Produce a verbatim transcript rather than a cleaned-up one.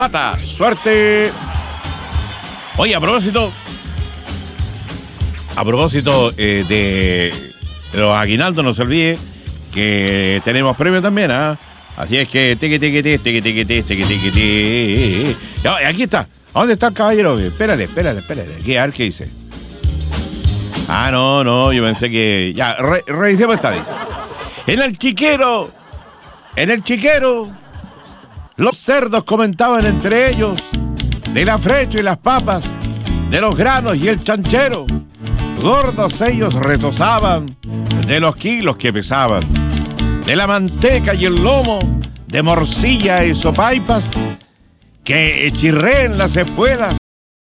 Pata, suerte. Oye, a propósito, a propósito eh, de los aguinaldos, no se olvide que tenemos premio también, ¿ah? ¿eh? Así es que tiqui tiqui tiqui tiqui tiqui tiqui tiqui tiqui. Aquí está. ¿A dónde está el caballero? Espérale, espérale, espérale. Aquí, a ver qué dice. Ah, no, no, yo pensé que... Ya, re, revisemos esta vez. En el chiquero, en el chiquero, los cerdos comentaban entre ellos del afrecho y las papas, de los granos y el chanchero. Gordos ellos retozaban de los kilos que pesaban, de la manteca y el lomo, de morcilla y sopaipas, que chirreen las espuelas